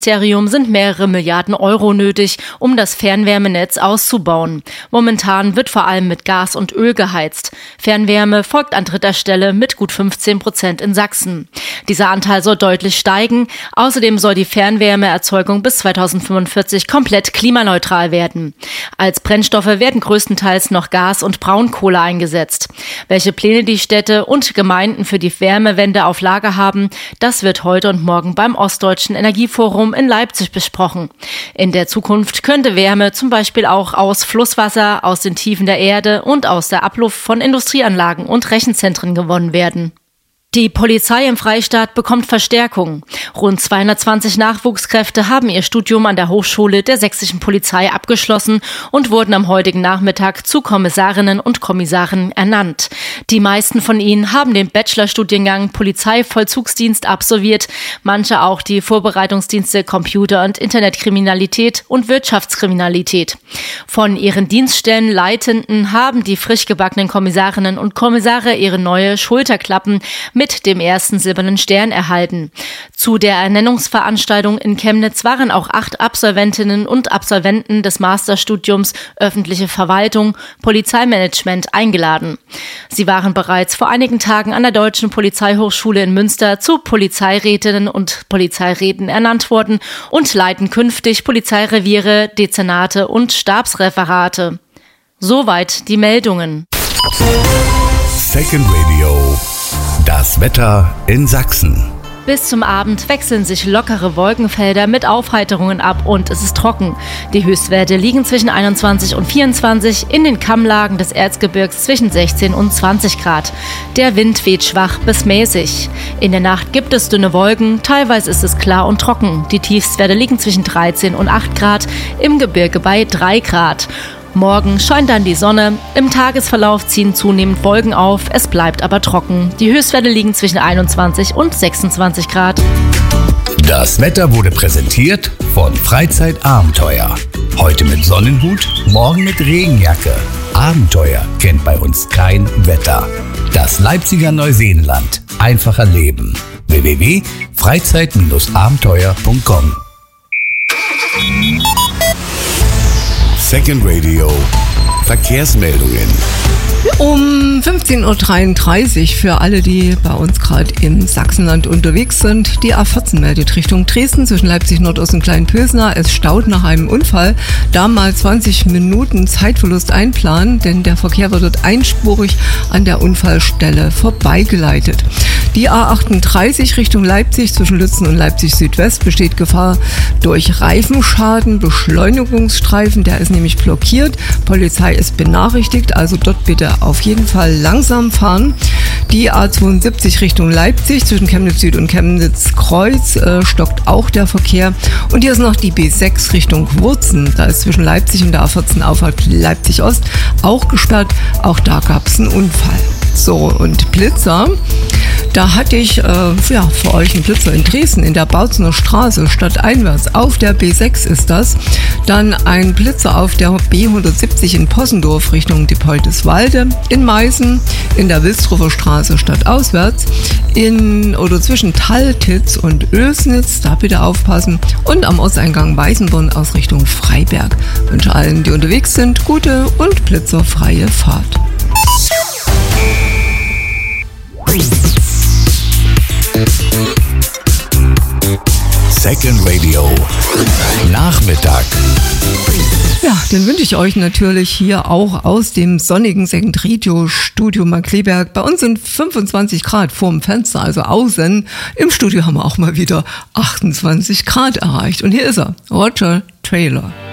Ministerium sind mehrere Milliarden Euro nötig, um das Fernwärmenetz auszubauen. Momentan wird vor allem mit Gas und Öl geheizt. Fernwärme folgt an dritter Stelle mit gut 15% in Sachsen. Dieser Anteil soll deutlich steigen. Außerdem soll die Fernwärmeerzeugung bis 2045 komplett klimaneutral werden. Als Brennstoffe werden größtenteils noch Gas und Braunkohle eingesetzt. Welche Pläne die Städte und Gemeinden für die Wärmewende auf Lager haben, das wird heute und morgen beim Ostdeutschen Energieforum in Leipzig besprochen. In der Zukunft könnte Wärme zum Beispiel auch aus Flusswasser, aus den Tiefen der Erde und aus der Abluft von Industrieanlagen und Rechenzentren gewonnen werden. Die Polizei im Freistaat bekommt Verstärkung. Rund 220 Nachwuchskräfte haben ihr Studium an der Hochschule der sächsischen Polizei abgeschlossen und wurden am heutigen Nachmittag zu Kommissarinnen und Kommissaren ernannt. Die meisten von ihnen haben den Bachelorstudiengang Polizeivollzugsdienst absolviert, manche auch die Vorbereitungsdienste Computer- und Internetkriminalität und Wirtschaftskriminalität. Von ihren Dienststellen Leitenden haben die frisch gebackenen Kommissarinnen und Kommissare ihre neue Schulterklappen mit dem ersten silbernen Stern erhalten. Zu der Ernennungsveranstaltung in Chemnitz waren auch 8 Absolventinnen und Absolventen des Masterstudiums Öffentliche Verwaltung, Polizeimanagement eingeladen. Sie waren bereits vor einigen Tagen an der Deutschen Polizeihochschule in Münster zu Polizeirätinnen und Polizeiräten ernannt worden und leiten künftig Polizeireviere, Dezernate und Stabsreferate. Soweit die Meldungen. Second Radio. Das Wetter in Sachsen. Bis zum Abend wechseln sich lockere Wolkenfelder mit Aufheiterungen ab und es ist trocken. Die Höchstwerte liegen zwischen 21 und 24, in den Kammlagen des Erzgebirgs zwischen 16 und 20 Grad. Der Wind weht schwach bis mäßig. In der Nacht gibt es dünne Wolken, teilweise ist es klar und trocken. Die Tiefstwerte liegen zwischen 13 und 8 Grad, im Gebirge bei 3 Grad. Morgen scheint dann die Sonne, im Tagesverlauf ziehen zunehmend Wolken auf, es bleibt aber trocken. Die Höchstwerte liegen zwischen 21 und 26 Grad. Das Wetter wurde präsentiert von Freizeitabenteuer. Heute mit Sonnenhut, morgen mit Regenjacke. Abenteuer kennt bei uns kein Wetter. Das Leipziger Neuseenland. Einfacher Leben. www.freizeit-abenteuer.com. Second Radio. Verkehrsmeldungen. Um 15.33 Uhr für alle, die bei uns gerade im Sachsenland unterwegs sind. Die A14 meldet Richtung Dresden zwischen Leipzig Nordost und Kleinpösner. Es staut nach einem Unfall. Da mal 20 Minuten Zeitverlust einplanen, denn der Verkehr wird dort einspurig an der Unfallstelle vorbeigeleitet. Die A38 Richtung Leipzig zwischen Lützen und Leipzig Südwest besteht Gefahr durch Reifenschaden, Beschleunigungsstreifen, der ist nämlich blockiert. Polizei ist benachrichtigt, also dort bitte auf jeden Fall langsam fahren. Die A72 Richtung Leipzig zwischen Chemnitz Süd und Chemnitz Kreuz stockt auch der Verkehr. Und hier ist noch die B6 Richtung Wurzen. Da ist zwischen Leipzig und der A14 Auffahrt Leipzig Ost auch gesperrt. Auch da gab es einen Unfall. So, und Blitzer. Da hatte ich für euch einen Blitzer in Dresden in der Bautzener Straße stadteinwärts. Auf der B6 ist das. Dann ein Blitzer auf der B170 in Possendorf Richtung Diepoldeswalde. In Meißen, in der Wilsdruffer Straße stadtauswärts. Zwischen Taltitz und Oelsnitz, da bitte aufpassen. Und am Osteingang Weißenborn aus Richtung Freiberg. Ich wünsche allen, die unterwegs sind, gute und blitzerfreie Fahrt. Second Radio. Nachmittag. Ja, den wünsche ich euch natürlich hier auch aus dem sonnigen Second Radio Studio Markkleeberg. Bei uns sind 25 Grad vorm Fenster, also außen. Im Studio haben wir auch mal wieder 28 Grad erreicht. Und hier ist er, Roger Taylor.